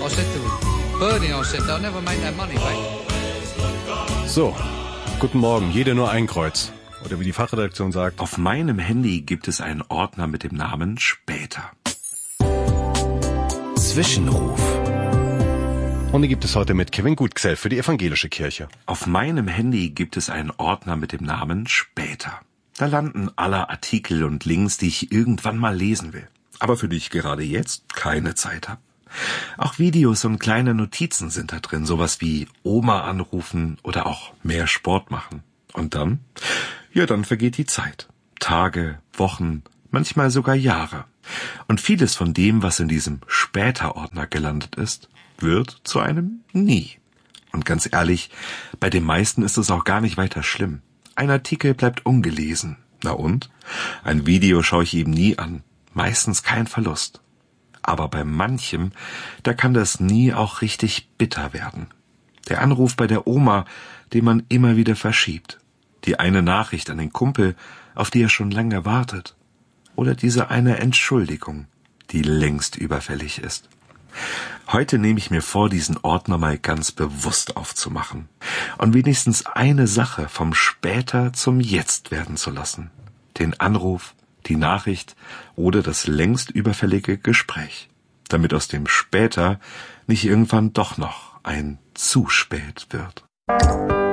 said to Bernie, I said, they'll never make that money back. So, guten Morgen, jede nur ein Kreuz. Oder wie die Fachredaktion sagt, auf meinem Handy gibt es einen Ordner mit dem Namen Später. Zwischenruf. Und die gibt es heute mit Kevin Gutgesell für die Evangelische Kirche. Auf meinem Handy gibt es einen Ordner mit dem Namen Später. Da landen alle Artikel und Links, die ich irgendwann mal lesen will, aber für die ich gerade jetzt keine Zeit habe. Auch Videos und kleine Notizen sind da drin, sowas wie Oma anrufen oder auch mehr Sport machen. Und dann? Ja, dann vergeht die Zeit. Tage, Wochen, manchmal sogar Jahre. Und vieles von dem, was in diesem Später-Ordner gelandet ist, wird zu einem Nie. Und ganz ehrlich, bei den meisten ist es auch gar nicht weiter schlimm. Ein Artikel bleibt ungelesen. Na und? Ein Video schaue ich eben nie an. Meistens kein Verlust. Aber bei manchem, da kann das Nie auch richtig bitter werden. Der Anruf bei der Oma, den man immer wieder verschiebt. Die eine Nachricht an den Kumpel, auf die er schon lange wartet. Oder diese eine Entschuldigung, die längst überfällig ist. Heute nehme ich mir vor, diesen Ordner mal ganz bewusst aufzumachen und wenigstens eine Sache vom Später zum Jetzt werden zu lassen. Den Anruf, die Nachricht oder das längst überfällige Gespräch, damit aus dem Später nicht irgendwann doch noch ein zu spät wird.